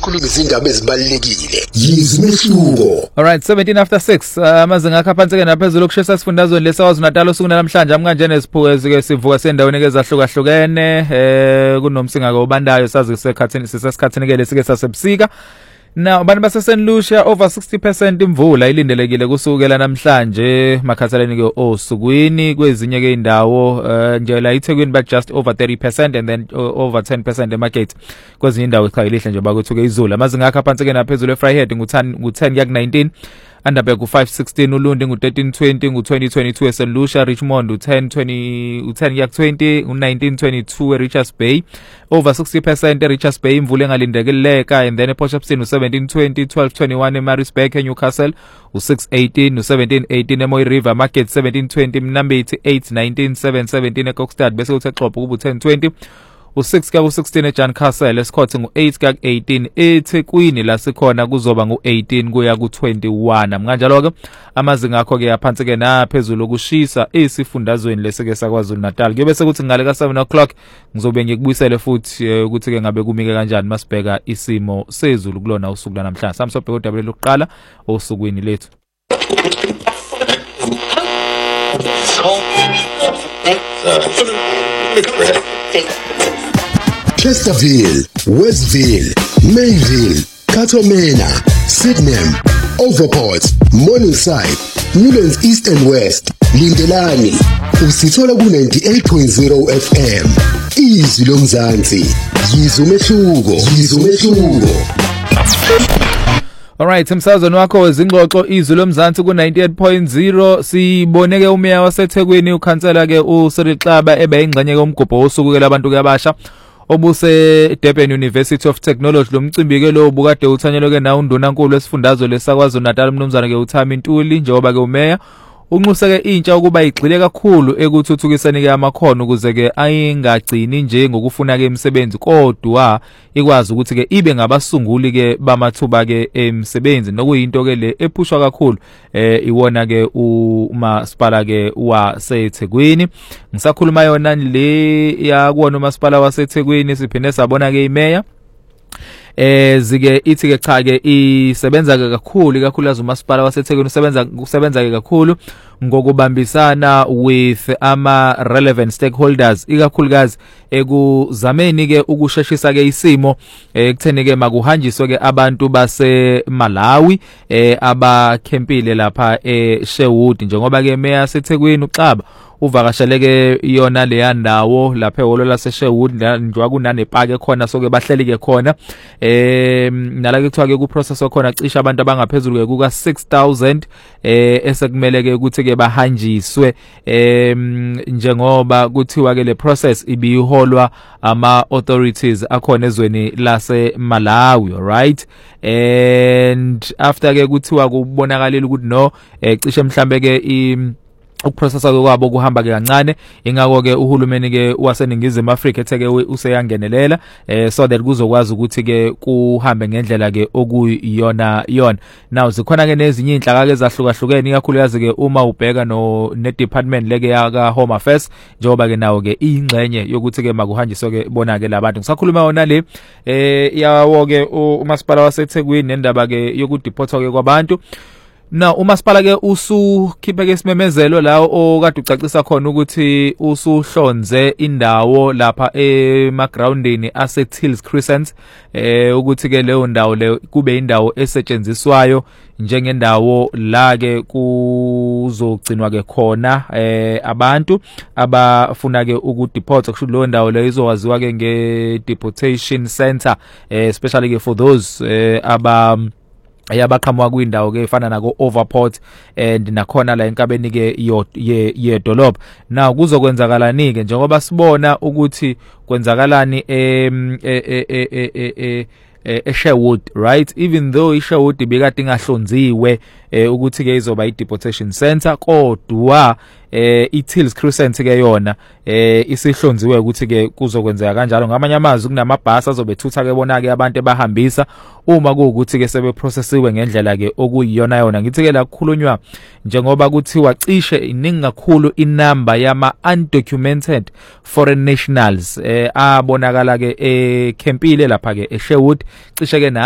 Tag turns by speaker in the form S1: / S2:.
S1: sikhuluma izindaba ezibalekile yizimehluko.
S2: Alright, 17 after 6. Amazinga akaphansi ke naphezulu ukushisa sifundazweni leSouth Natal usuku namhlanje amkanje nesiphuzo ke sivuka sendaweni ezahlukahlukene kunomsinga ke ubandayo sazi sisesikhathini ke lesike sasebusika. Now abantu baseSenlusha over 60% imvula ilindelekile kusukela namhlanje makhathaleni ke osukwini kwezinye ke indawo nje la eThekwini but just over 30% and then over 10% emarket kwezinye indawo ichayilihle nje bakuthuke izulu amazinga akaphansi ke naphezulu eFryhead ngu10 kuya ku19 Underberg u516 uLundi ngu1320 ngu2022 eSenlusha Richmond u10 kuya ku20 u1922 eRichards Bay over 60% eRichards Bay imvula engalindeleka and then ePortshepstone u1720 1221 eMaritzburg eNewcastle u618 u1718 eMoy River Market 1720 Mnambithi 819 717 eKokstad bese uThexopo kuba u1020 u6 ka u16 eJohn Castle eScott ngu8 ka 18 eThekwini la sikhona kuzoba ngu18 kuya ku21 mkanjalo ke amazinga akho ke aphansi ke naphezulu ukushisa esifundazweni lesike saKwaZulu Natal kuyobe sekuthi ngale ka 7 o'clock ngizobe ngikubuyisele futhi ukuthi ke ngabe kumike kanjani masibheka isimo sezulu kulona usuku lanamhlanje samsobheka udaba lokuqala osukwini lethu.
S1: Chesterfield, Westville, Mayville, Katomena, Sydenham, Overport, Morningside, Newlands East and West, Lindelani, usithola ku98.0 FM. Izwi lomzansi, yizumehluko.
S2: Alright, umsazweni wakho wezingxoxo izwi lomzansi ku98.0 siboneke umeya waseThekwini ukhansela ke uCyril Xaba ebeyingxenye komgubho osukela abantu kabasha obuse Durban University of Technology lomcimbi ke lo bukade uthanyelwe ke na undunankulu esifundazwe leSakwaZulu Natal umnumzana ke uThami Ntuli njengoba ke umeya unxuse ke intsha ukuba igxile kakhulu ekuthuthukiseni ke amakhono ukuze ke ayingagcini nje ngokufuna ke imisebenzi kodwa ikwazi ukuthi ke ibe ngabasunguli ke bamathuba ke emsebenzi nokuyinto ke le ephushwa kakhulu iwona ke umasipala ke waseThekwini ngisakhuluma yona le yakuwona umasipala waseThekwini siphinde sabona ke imeya zike ithi ke cha ke isebenza ke kakhulu umasipala waseThekwini usebenza ke kakhulu ngokubambisana with ama relevant stakeholders ikakhulukazi ekuzameni ke ukusheshisa ke isimo ekutheni ke makuhanjiswe ke abantu base Malawi abakhempile lapha eSherwood njengoba ke meya yaseThekwini uXaba uvakasheleke iyona leya ndawo lapha ehholo laseSherwood njwa kunane park ekhona soke bahleli ke khona nala ke kuthiwa ke ku process okhona cisha abantu abangaphezulu ke kuka 6000 esekumele ke ukuthi ke bahanjiswe njengoba kuthiwa ke le process ibiholwa ama authorities akhona ezweni lase Malawi right and after ke kuthiwa kubonakalile ukuthi no cishe mhlambe ke ukuprocessa kwabo kuhamba ke kancane ingakho ke uhulumeni ke waseningizimu Afrika etheke useyangenelela so that kuzokwazi ukuthi ke kuhambe ngendlela ke okuyiyona now zikhona ke nezinye inhlaka ke ezahlukahlukene ikakhulukazi ke uma ubheka ne department leke yaka Home Affairs njengoba ke nawo ke ingxenye yokuthi ke makuhanjiswe ke bona ke labantu ngisakhuluma yona le yawo ke umasipala waseThekwini nendaba ke yokudeportwa ke kwabantu. Now umasipala ke usukhiphe ke isimemezelo la okade ucacisa khona ukuthi usuhlonze indawo lapha emagroundini aseTills Crescent ukuthi ke leyo ndawo le kube indawo esetshenziswayo njengendawo la ke kuzogcinwa ke khona abantu abafuna ke ukudeport kusho leyo ndawo le izowaziwa ke ngedeportation center especially ke for those ayabaqhamuka kwindawo ke efana nako Overport and nakhona la enkabeni ke yedolobha now kuzokwenzakalani ke njengoba sibona ukuthi kwenzakalani eSherwood right even though iSherwood ibikade ingahlonziwe ukuthi ke izoba ideportation center kodwa iTills Crescent ke yona isihlonziwe ukuthi ke kuzokwenzeka kanjalo ngamanye amazwi kunamabhasi azobethutha ke bona ke abantu ebahambisa uma kuukuthi ke sebeprocessiwe ngendlela ke okuyiyona yona ngithi ke la kukhulunywa njengoba kuthiwa cishe iningi kakhulu inamba yama undocumented foreign nationals abonakala ke ekhempile lapha ke eSherwood cishe ke